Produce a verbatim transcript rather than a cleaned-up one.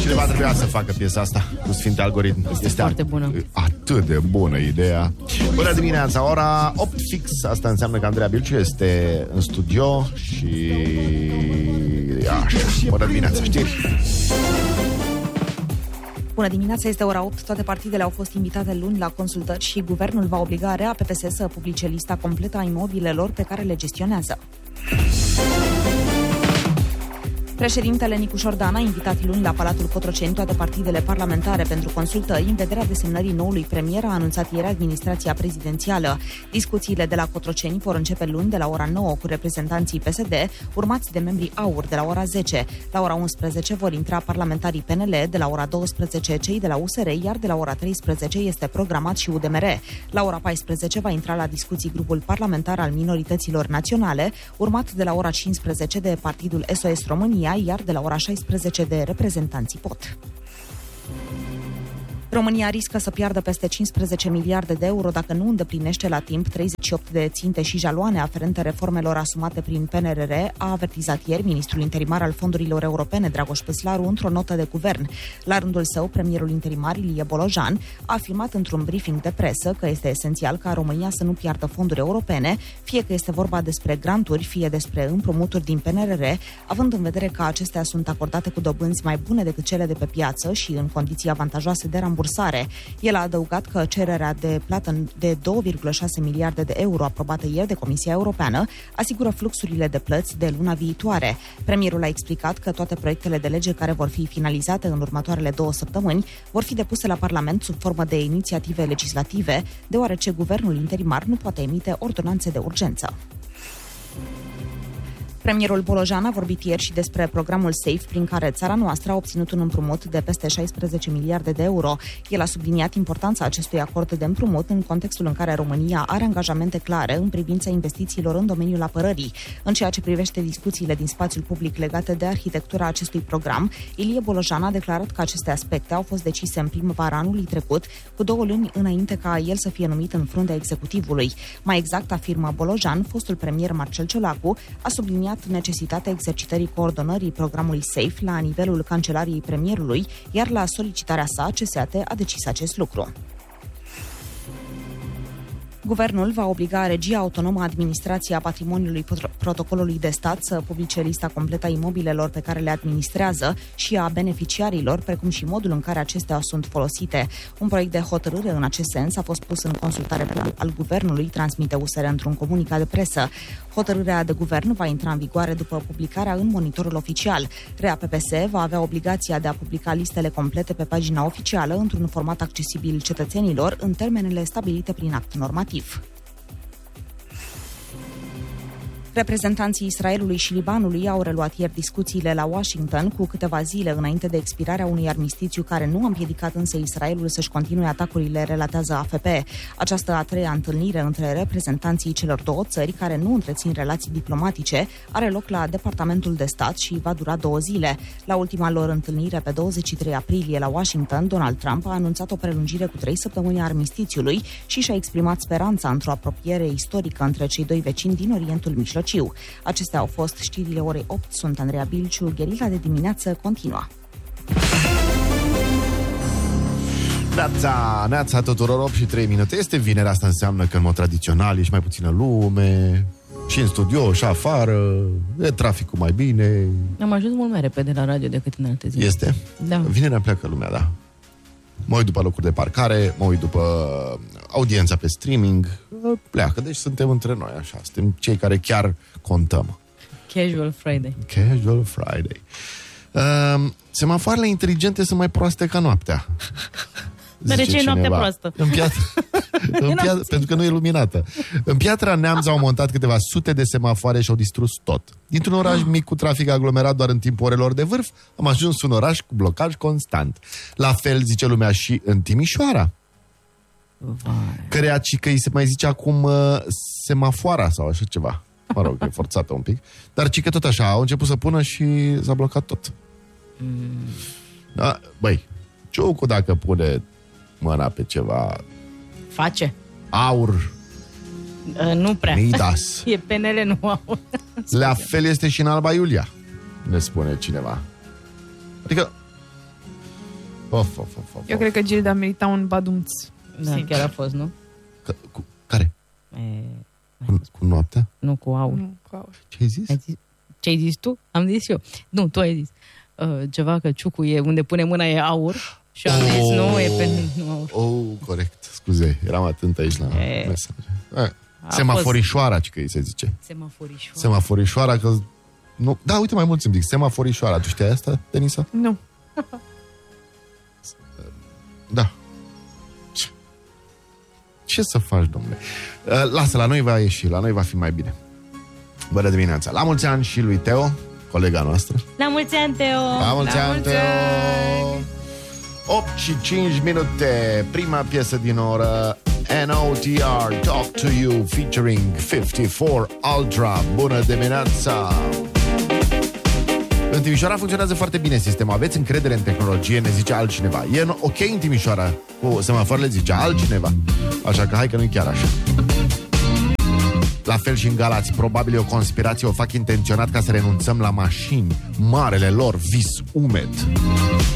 Cineva trebuia să facă piesa asta cu Sfinte Algoritm. Este, este foarte bună. Atât de bună ideea. Bună dimineața, ora opt fix. Asta înseamnă că Andreea Bilciu este în studio și... Așa, bună dimineața, știri. Bună dimineața, este ora opt. Toate partidele au fost invitate luni la consultări și guvernul va obliga R A P P S să publice lista completă a imobilelor pe care le gestionează. Președintele Nicu Șordan a invitat luni la Palatul Cotroceni toate partidele parlamentare pentru consultări în vederea desemnării noului premier, a anunțat ieri administrația prezidențială. Discuțiile de la Cotroceni vor începe luni de la ora nouă cu reprezentanții P S D, urmați de membrii AUR de la ora zece. La ora unsprezece vor intra parlamentarii P N L, de la ora douăsprezece cei de la U S R, iar de la ora treisprezece este programat și U D M R. La ora paisprezece va intra la discuții grupul parlamentar al minorităților naționale, urmat de la ora cincisprezece de partidul S O S România, iar de la ora șaisprezece de reprezentanții P O T. România riscă să piardă peste cincisprezece miliarde de euro dacă nu îndeplinește la timp treizeci și opt de ținte și jaloane aferente reformelor asumate prin P N R R, a avertizat ieri ministrul interimar al fondurilor europene, Dragoș Păslaru, într-o notă de guvern. La rândul său, premierul interimar, Ilie Bolojan, a afirmat într-un briefing de presă că este esențial ca România să nu piardă fonduri europene, fie că este vorba despre granturi, fie despre împrumuturi din P N R R, având în vedere că acestea sunt acordate cu dobânzi mai bune decât cele de pe piață și în condiții avantajoase de rambursare. El a adăugat că cererea de plată de două virgulă șase miliarde de euro aprobată ieri de Comisia Europeană asigură fluxurile de plăți de luna viitoare. Premierul a explicat că toate proiectele de lege care vor fi finalizate în următoarele două săptămâni vor fi depuse la Parlament sub formă de inițiative legislative, deoarece guvernul interimar nu poate emite ordonanțe de urgență. Premierul Bolojan a vorbit ieri și despre programul SAFE, prin care țara noastră a obținut un împrumut de peste șaisprezece miliarde de euro. El a subliniat importanța acestui acord de împrumut în contextul în care România are angajamente clare în privința investițiilor în domeniul apărării. În ceea ce privește discuțiile din spațiul public legate de arhitectura acestui program, Ilie Bolojan a declarat că aceste aspecte au fost decise în primăvara anului trecut, cu două luni înainte ca el să fie numit în fruntea executivului. Mai exact, afirmă Bolojan, fostul premier Marcel Ciolacu a subliniat necesitatea exercitării coordonării programului SAFE la nivelul cancelariei premierului, iar la solicitarea sa, C S A T a decis acest lucru. Guvernul va obliga Regia Autonomă Administrația Patrimoniului Protocolului de Stat să publice lista completă a imobilelor pe care le administrează și a beneficiarilor, precum și modul în care acestea sunt folosite. Un proiect de hotărâre în acest sens a fost pus în consultare al Guvernului, transmite U S R într-un comunicat de presă. Hotărârea de guvern va intra în vigoare după publicarea în monitorul oficial. R A P P S va avea obligația de a publica listele complete pe pagina oficială într-un format accesibil cetățenilor în termenele stabilite prin act normativ. Reprezentanții Israelului și Libanului au reluat ieri discuțiile la Washington cu câteva zile înainte de expirarea unui armistițiu care nu a împiedicat însă Israelul să-și continue atacurile, relatează A F P. Această a treia întâlnire între reprezentanții celor două țări care nu întrețin relații diplomatice are loc la Departamentul de Stat și va dura două zile. La ultima lor întâlnire pe douăzeci și trei aprilie la Washington, Donald Trump a anunțat o prelungire cu trei săptămâni a armistițiului și și-a exprimat speranța într-o apropiere istorică între cei doi vecini din Orientul Mijlociu. Acestea au fost știrile orei opt. Sunt Andreea Bilciu. Gherila de dimineață continuă. Neața, neața tuturor, opt și trei minute. Este vineri, asta înseamnă că în mod tradițional ești mai puțină lume, și în studio, și afară, e traficul mai bine. Am ajuns mult mai repede la radio decât în alte zile. Este? Da. Vinerea pleacă lumea, da. Mă uit după locuri de parcare, mă uit după audiența pe streaming, pleacă, deci suntem între noi, așa, suntem cei care chiar contăm. Casual Friday. Casual Friday. Uh, semafoarele inteligente sunt mai proaste ca noaptea. Dar de ce e noaptea proastă? În piatră, în piatră, pentru că nu e luminată. În Piatra Neamț au montat câteva sute de semafoare și au distrus tot. Dintr-un oraș mic cu trafic aglomerat doar în timpul orelor de vârf, am ajuns un oraș cu blocaj constant. La fel zice lumea și în Timișoara. Vai. Căreia că îi se mai zice acum uh, semafoara sau așa ceva. Mă rog, e forțată un pic. Dar ci că tot așa, au început să pună și s-a blocat tot. Mm. Da, băi, Ciucu dacă pune mâna pe ceva... Face. Aur. Uh, nu prea. Midas. E P N L, nu aur. La fel este și în Alba Iulia, ne spune cineva. Adică, Of, of, of, of. Eu cred că Gilda merita un badumț. Da, Sincer. chiar a fost, nu? Că, cu, care? E, Cu, cu noaptea? nu cu aur. Nu, cu aur. Ce ai zis? Ai zis? Ce ai zis tu? Am zis eu. Nu, tu ai zis. Uh, ceva că ciucu e unde pune mâna e aur. Și am zis, nu, e pe... Nu, aur. Oh, corect. Scuze, eram atent aici la E. mesaje. Semaforișoara, ce că îi se zice. Semaforișoara. Semaforișoara, că... Nu. Da, uite, mai mulți îmi zic. Semaforișoara. Tu știai asta, Denisa? Nu. Da. Ce, ce să faci, domnule? Lasă, la noi va ieși, la noi va fi mai bine. Bună dimineața. La mulți ani și lui Teo, colega noastră. La mulți ani, Teo! La mulți La ani, mulți Teo! ani! opt și cinci minute, prima piesă din oră, N O T R, Talk to You, featuring cincizeci și patru Ultra. Bună dimineața! În Timișoara funcționează foarte bine sistemul. Aveți încredere în tehnologie, ne zice altcineva. E ok în Timișoara, cu semafoarele zice altcineva. Așa că hai că nu-i chiar așa. La fel și în Galați, probabil e o conspirație, o fac intenționat ca să renunțăm la mașini, marele lor vis umed.